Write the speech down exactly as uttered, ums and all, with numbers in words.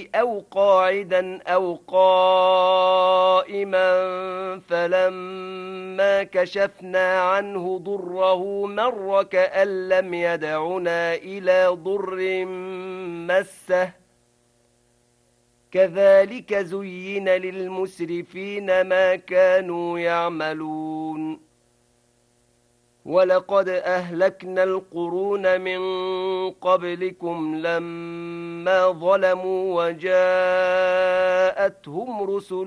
أو قاعدا أو قائما فلما كشفنا عنه ضره مر كأن لم يدعنا إلى ضر مسه كذلك زين للمسرفين ما كانوا يعملون ولقد أهلكنا القرون من قبلكم لما ظلموا وجاءتهم رسل